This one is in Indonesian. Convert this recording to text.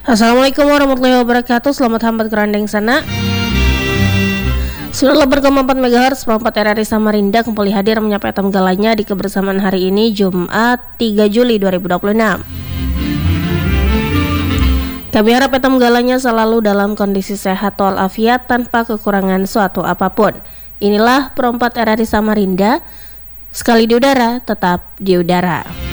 Assalamualaikum warahmatullahi wabarakatuh. Selamat hambat kerandeng sana. 98,4 MHz perempat RRI Samarinda kembali hadir menyapa etam galanya di kebersamaan hari ini Jumat 3 Juli 2026. Kami harap etam galanya selalu dalam kondisi sehat walafiat tanpa kekurangan suatu apapun. Inilah perempat RRI Samarinda, sekali di udara tetap di udara.